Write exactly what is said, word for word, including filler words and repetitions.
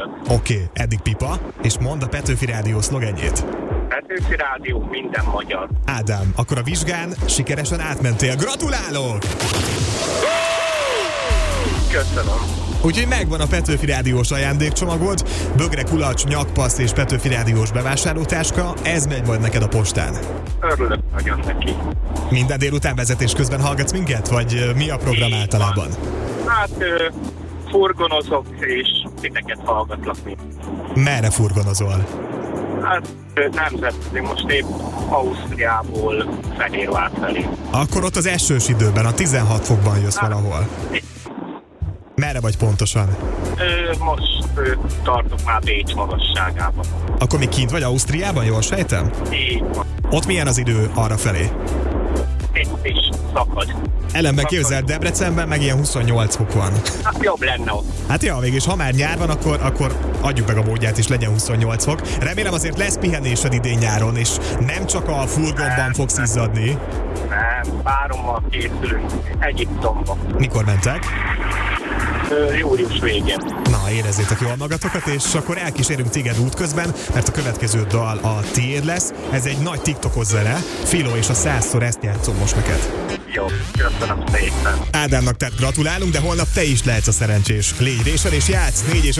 magyar. Oké, okay, eddig pipa, és mondd a Petőfi Rádió szlogenjét. Petőfi Rádió, minden magyar. Ádám, akkor a vizsgán sikeresen átmentél. Gratulálok! Köszönöm. Úgyhogy megvan a Petőfi Rádiós ajándékcsomagod, bögre, kulacs, nyakpassz és Petőfi Rádiós bevásárlótáska, ez megy majd neked a postán. Örülök nagyon neki. Minden délután vezetés közben hallgatsz minket, vagy mi a program Így általában? van. Hát ö, furgonozok és titeket hallgatlak még. Merre furgonozol? Hát ö, nemzetközi, most épp Ausztriából Fehérvár felé. Akkor ott az esős időben, a tizenhat fokban jössz Hát, valahol. Merre vagy pontosan? Ö, most ö, tartok már Bécs magasságában. Akkor még kint vagy Ausztriában, jól sejtem? Így van. Ott milyen az idő arra felé? Itt is szakad. Ellenben Szakad. képzeld, Debrecenben meg ilyen huszonnyolc fok van. Hát jobb lenne ott. Hát ja, végig, ha már nyár van, akkor, akkor adjuk meg a módját is, legyen huszonnyolc fok. Remélem azért lesz pihenésed idén nyáron, és nem csak a furgonban fogsz izzadni. Nem, párommal készülünk Egyiptomba. Mikor mentek? Ö, július végén. Na, érezzétek jól magatokat, és akkor elkísérünk téged útközben, mert a következő dal a tiéd lesz. Ez egy nagy TikTokos zene. Filó és a százszor ezt játszom most neked. Jó, köszönöm szépen. Ádámnak tehát gratulálunk, de holnap te is lehetsz a szerencsés. Légy résel és játsz, négy és